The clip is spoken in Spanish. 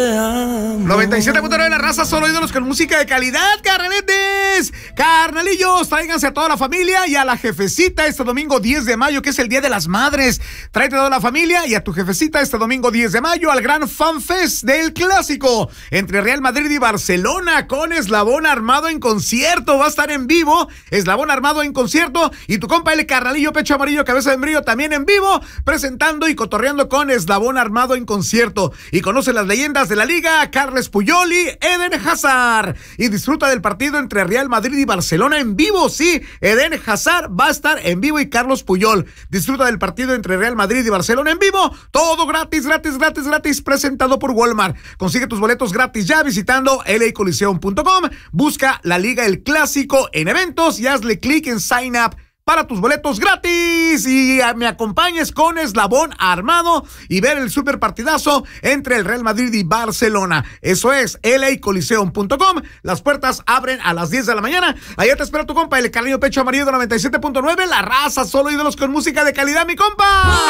97.9 de la raza, solo ídolos con música de calidad, carnaletes. Carnalillos, tráiganse a toda la familia y a la jefecita este domingo 10 de mayo, que es el Día de las Madres. Tráete a toda la familia y a tu jefecita este domingo 10 de mayo al gran FanFest del Clásico entre Real Madrid y Barcelona, con Eslabón Armado en concierto. Va a estar en vivo Eslabón Armado en concierto y tu compa el carnalillo Pecho Amarillo, Cabeza de Membrillo también en vivo, presentando y cotorreando con Eslabón Armado en concierto. Y conoce las leyendas de la liga, Carles Puyol y Eden Hazard, y disfruta del partido entre Real Madrid y Barcelona en vivo. Sí, Eden Hazard va a estar en vivo y Carlos Puyol. Disfruta del partido entre Real Madrid y Barcelona en vivo, todo gratis, presentado por Walmart. Consigue tus boletos gratis ya visitando lacoliseum.com, busca la liga El Clásico en eventos y hazle clic en sign up para tus boletos gratis y me acompañes con Eslabón Armado y ver el super partidazo entre el Real Madrid y Barcelona. Eso es lacoliseum.com. Las puertas abren a las 10 de la mañana. Allá te espera tu compa el carnalillo Pecho Amarillo de 97.9, la raza, solo ídolos con música de calidad, mi compa.